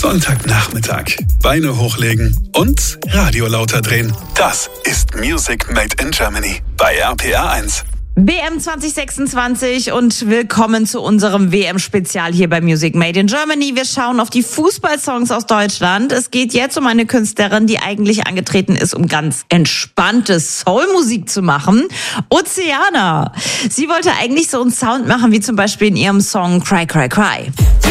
Sonntagnachmittag. Beine hochlegen und Radio lauter drehen. Das ist Music Made in Germany bei RPR 1. WM 2026 und willkommen zu unserem WM-Spezial hier bei Music Made in Germany. Wir schauen auf die Fußballsongs aus Deutschland. Es geht jetzt um eine Künstlerin, die eigentlich angetreten ist, um ganz entspannte Soul-Musik zu machen. Oceana. Sie wollte eigentlich so einen Sound machen wie zum Beispiel in ihrem Song Cry, Cry, Cry.